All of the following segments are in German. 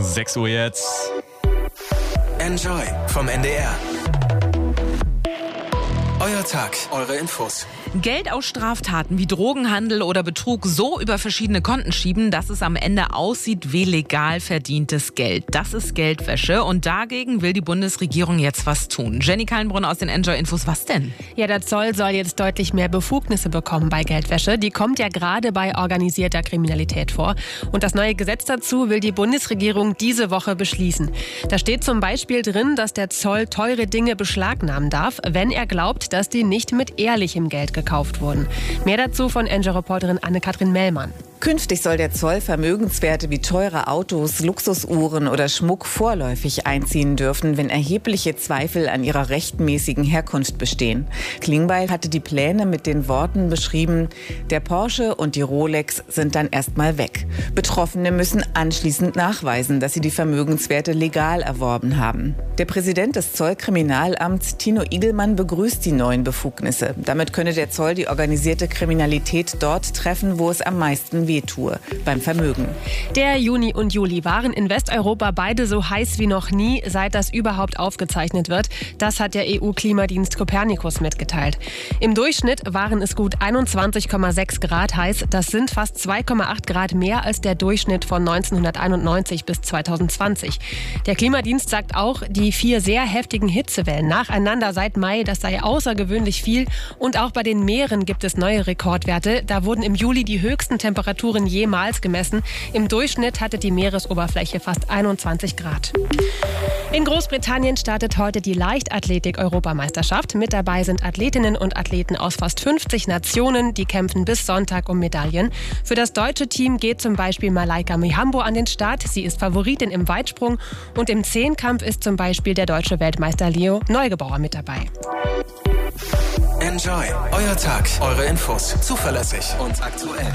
6 Uhr jetzt. Enjoy vom NDR. Euer Tag, eure Infos. Geld aus Straftaten wie Drogenhandel oder Betrug so über verschiedene Konten schieben, dass es am Ende aussieht wie legal verdientes Geld. Das ist Geldwäsche und dagegen will die Bundesregierung jetzt was tun. Jenny Kallenbrunn aus den Enjoy-Infos, was denn? Ja, der Zoll soll jetzt deutlich mehr Befugnisse bekommen bei Geldwäsche. Die kommt ja gerade bei organisierter Kriminalität vor. Und das neue Gesetz dazu will die Bundesregierung diese Woche beschließen. Da steht zum Beispiel drin, dass der Zoll teure Dinge beschlagnahmen darf, wenn er glaubt, dass die nicht mit ehrlichem Geld gekauft wurden. Mehr dazu von Enjoy-Reporterin Anne-Kathrin Mellmann. Künftig soll der Zoll Vermögenswerte wie teure Autos, Luxusuhren oder Schmuck vorläufig einziehen dürfen, wenn erhebliche Zweifel an ihrer rechtmäßigen Herkunft bestehen. Klingbeil hatte die Pläne mit den Worten beschrieben: Der Porsche und die Rolex sind dann erstmal weg. Betroffene müssen anschließend nachweisen, dass sie die Vermögenswerte legal erworben haben. Der Präsident des Zollkriminalamts, Tino Igelmann, begrüßt die neuen Befugnisse. Damit könne der Zoll die organisierte Kriminalität dort treffen, wo es am meisten wehtue, beim Vermögen. Der Juni und Juli waren in Westeuropa beide so heiß wie noch nie, seit das überhaupt aufgezeichnet wird. Das hat der EU-Klimadienst Copernicus mitgeteilt. Im Durchschnitt waren es gut 21,6 Grad heiß. Das sind fast 2,8 Grad mehr als der Durchschnitt von 1991 bis 2020. Der Klimadienst sagt auch, die 4 sehr heftigen Hitzewellen nacheinander seit Mai, das sei außergewöhnlich viel. Und auch bei den Meeren gibt es neue Rekordwerte. Da wurden im Juli die höchsten Temperaturen jemals gemessen. Im Durchschnitt hatte die Meeresoberfläche fast 21 Grad. In Großbritannien startet heute die Leichtathletik-Europameisterschaft. Mit dabei sind Athletinnen und Athleten aus fast 50 Nationen. Die kämpfen bis Sonntag um Medaillen. Für das deutsche Team geht zum Beispiel Malaika Mihambo an den Start. Sie ist Favoritin im Weitsprung. Und im Zehnkampf ist zum Beispiel der deutsche Weltmeister Leo Neugebauer mit dabei. Enjoy, euer Tag, eure Infos. Zuverlässig und aktuell.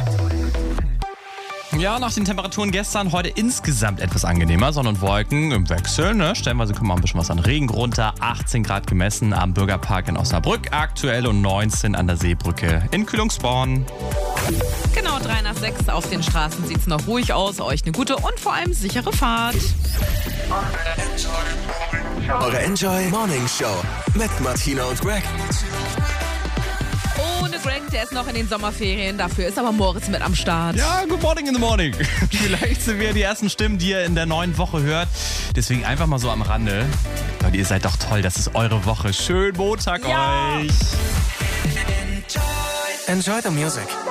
Ja, nach den Temperaturen gestern heute insgesamt etwas angenehmer. Sonne und Wolken im Wechsel. Ne? Stellenweise kommt mal ein bisschen was an Regen runter. 18 Grad gemessen am Bürgerpark in Osnabrück. Aktuell und 19 an der Seebrücke in Kühlungsborn. Genau, 3 nach 6. Auf den Straßen sieht es noch ruhig aus. Euch eine gute und vor allem sichere Fahrt. Eure Enjoy Morning Show mit Martina und Greg. Ohne Greg, der ist noch in den Sommerferien. Dafür ist aber Moritz mit am Start. Ja, good morning in the morning. Vielleicht sind wir die ersten Stimmen, die ihr in der neuen Woche hört. Deswegen einfach mal so am Rande. Leute, ihr seid doch toll. Das ist eure Woche. Schönen Montag euch. Enjoy the music.